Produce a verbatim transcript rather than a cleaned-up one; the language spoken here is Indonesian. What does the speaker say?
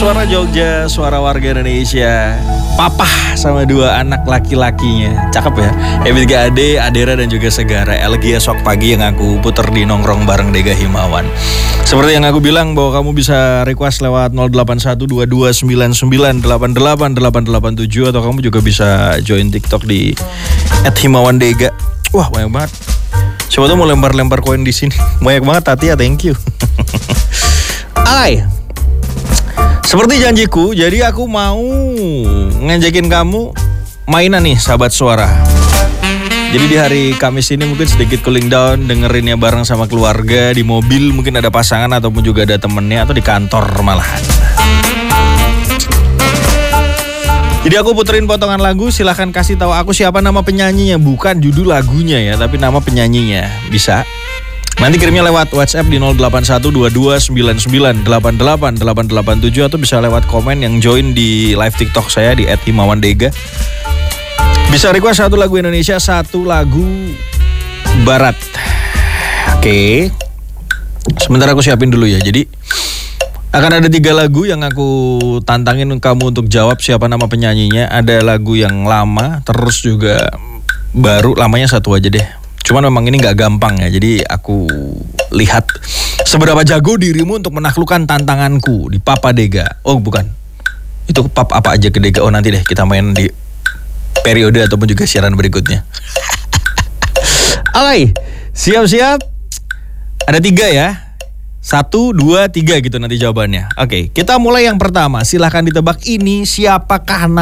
Suara Jogja, suara warga Indonesia. Papa sama dua anak laki-lakinya. Cakep ya. Ebit G Ade, Adera dan juga Segara. Elegia Sok Pagi yang aku puter di nongkrong bareng Dega Himawan. Seperti yang aku bilang bahwa kamu bisa request lewat nol delapan satu dua dua sembilan sembilan delapan delapan delapan delapan tujuh. Atau kamu juga bisa join TikTok di et himawan dega. Wah, banyak banget. Coba tuh mau lempar-lempar koin di sini. Banyak banget Tati ya, thank you. Hai. Seperti janjiku, jadi aku mau ngajakin kamu mainan nih sahabat suara. Jadi di hari Kamis ini mungkin sedikit cooling down, dengerinnya bareng sama keluarga, di mobil mungkin ada pasangan ataupun juga ada temennya, atau di kantor malahan. Jadi aku puterin potongan lagu, silahkan kasih tahu aku siapa nama penyanyinya, bukan judul lagunya ya, tapi nama penyanyinya. Bisa? Nanti kirimnya lewat WhatsApp di nol delapan satu dua dua sembilan sembilan delapan delapan delapan delapan tujuh, atau bisa lewat komen yang join di live TikTok saya di et himawan dega. Bisa request satu lagu Indonesia, satu lagu Barat. Oke. Sebentar aku siapin dulu ya. Jadi akan ada tiga lagu yang aku tantangin kamu untuk jawab siapa nama penyanyinya. Ada lagu yang lama, terus juga baru. Lamanya satu aja deh. Cuman memang ini gak gampang ya. Jadi aku lihat seberapa jago dirimu untuk menaklukkan tantanganku di Papa Dega. Oh bukan, itu pap apa aja ke Dega. Oh nanti deh kita main di periode ataupun juga siaran berikutnya. Oke, siap-siap. Ada tiga ya. Satu, dua, tiga gitu nanti jawabannya. Oke, kita mulai yang pertama. Silahkan ditebak ini siapakah